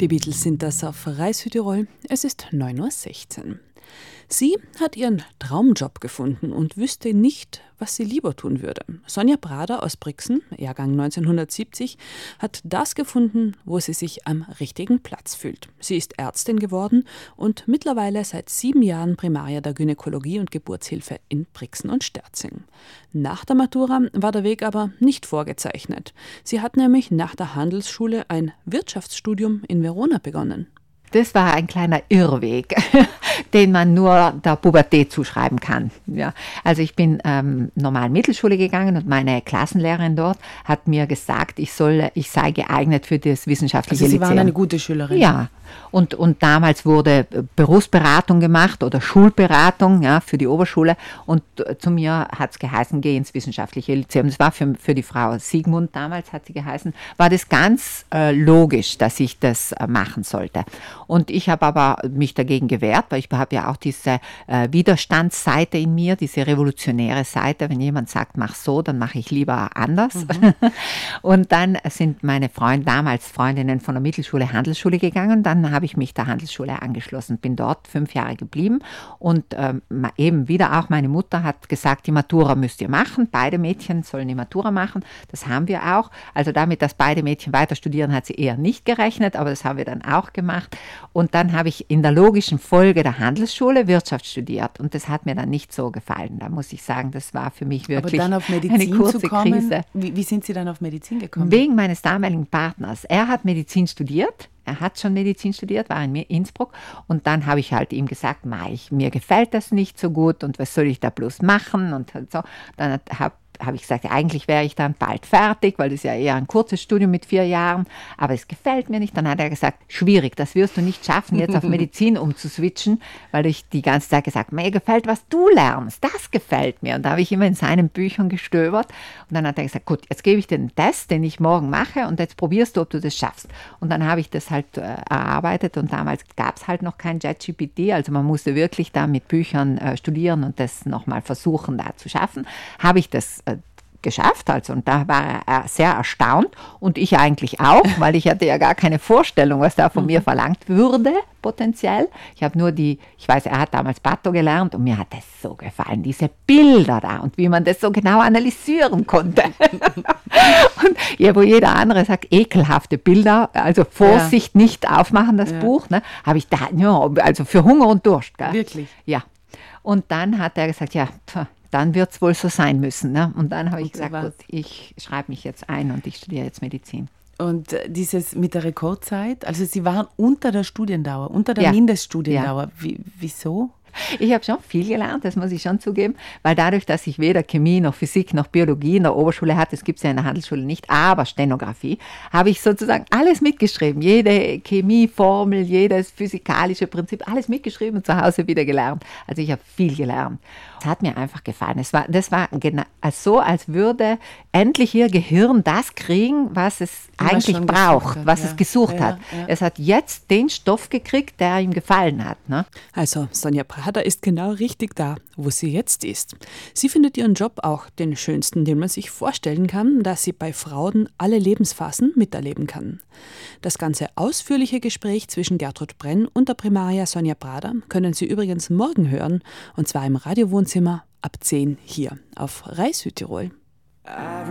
Die Beatles sind das auf Reis Südtirol. Es ist 9:16 Uhr. Sie hat ihren Traumjob gefunden und wüsste nicht, was sie lieber tun würde. Sonja Brader aus Brixen, Jahrgang 1970, hat das gefunden, wo sie sich am richtigen Platz fühlt. Sie ist Ärztin geworden und mittlerweile seit 7 Jahren Primaria der Gynäkologie und Geburtshilfe in Brixen und Sterzing. Nach der Matura war der Weg aber nicht vorgezeichnet. Sie hat nämlich nach der Handelsschule ein Wirtschaftsstudium in Verona begonnen. Das war ein kleiner Irrweg, den man nur der Pubertät zuschreiben kann. Ja. Also ich bin normal Mittelschule gegangen und meine Klassenlehrerin dort hat mir gesagt, ich sei geeignet für das wissenschaftliche Lyzeum. Also Sie waren eine gute Schülerin? Ja. Und damals wurde Berufsberatung gemacht oder Schulberatung, ja, für die Oberschule. Und zu mir hat es geheißen, geh ins wissenschaftliche Lyzeum. Das war für die Frau Siegmund, damals hat sie geheißen, war das ganz logisch, dass ich das machen sollte. Und ich habe aber mich dagegen gewehrt, weil ich habe ja auch diese Widerstandsseite in mir, diese revolutionäre Seite. Wenn jemand sagt, mach so, dann mache ich lieber anders. Mhm. Und dann sind meine damals Freundinnen von der Mittelschule Handelsschule gegangen. Dann habe ich mich der Handelsschule angeschlossen, bin dort 5 Jahre geblieben. Und eben wieder auch meine Mutter hat gesagt, die Matura müsst ihr machen. Beide Mädchen sollen die Matura machen. Das haben wir auch. Also damit, dass beide Mädchen weiter studieren, hat sie eher nicht gerechnet, aber das haben wir dann auch gemacht. Und dann habe ich in der logischen Folge der Handelsschule Wirtschaft studiert. Und das hat mir dann nicht so gefallen. Da muss ich sagen, das war für mich wirklich aber dann auf Medizin eine kurze zu kommen, Krise. Wie sind Sie dann auf Medizin gekommen? Wegen meines damaligen Partners. Er hat Medizin studiert. Er hat schon Medizin studiert, war in Innsbruck. Und dann habe ich halt ihm gesagt, mir gefällt das nicht so gut und was soll ich da bloß machen? Und so. Dann habe ich gesagt, eigentlich wäre ich dann bald fertig, weil das ist ja eher ein kurzes Studium mit 4 Jahren, aber es gefällt mir nicht. Dann hat er gesagt, schwierig, das wirst du nicht schaffen, jetzt auf Medizin umzuswitchen, weil ich die ganze Zeit gesagt, mir gefällt, was du lernst, das gefällt mir. Und da habe ich immer in seinen Büchern gestöbert und dann hat er gesagt, gut, jetzt gebe ich dir den Test, den ich morgen mache und jetzt probierst du, ob du das schaffst. Und dann habe ich das halt erarbeitet und damals gab es halt noch kein ChatGPT, also man musste wirklich da mit Büchern studieren und das nochmal versuchen, da zu schaffen. Habe ich das geschafft, also, und da war er sehr erstaunt und ich eigentlich auch, weil ich hatte ja gar keine Vorstellung, was da von mir verlangt würde, potenziell. Ich habe nur ich weiß, er hat damals Patho gelernt und mir hat das so gefallen, diese Bilder da und wie man das so genau analysieren konnte. Und wo jeder andere sagt, ekelhafte Bilder, also Vorsicht, nicht aufmachen, das Buch, ne, habe ich da, ja, also für Hunger und Durst. Gell? Wirklich? Ja. Und dann hat er gesagt, ja, dann wird es wohl so sein müssen. Ne? Und dann habe ich gesagt, gut, ich schreibe mich jetzt ein und ich studiere jetzt Medizin. Und dieses mit der Rekordzeit, also Sie waren unter der Studiendauer, unter der Mindeststudiendauer. Ja. Wieso? Ich habe schon viel gelernt, das muss ich schon zugeben, weil dadurch, dass ich weder Chemie noch Physik noch Biologie in der Oberschule hatte, das gibt es ja in der Handelsschule nicht, aber Stenografie, habe ich sozusagen alles mitgeschrieben. Jede Chemieformel, jedes physikalische Prinzip, alles mitgeschrieben und zu Hause wieder gelernt. Also ich habe viel gelernt. Es hat mir einfach gefallen. Das war genau so, als würde endlich Ihr Gehirn das kriegen, was es eigentlich braucht, was es gesucht hat. Ja. Es hat jetzt den Stoff gekriegt, der ihm gefallen hat. Ne? Also Sonja Brader ist genau richtig da, wo sie jetzt ist. Sie findet ihren Job auch den schönsten, den man sich vorstellen kann, da sie bei Frauen alle Lebensphasen miterleben kann. Das ganze ausführliche Gespräch zwischen Gertrud Brenn und der Primaria Sonja Brader können Sie übrigens morgen hören, und zwar im Radiowohnzimmer ab 10 hier auf Reis Südtirol.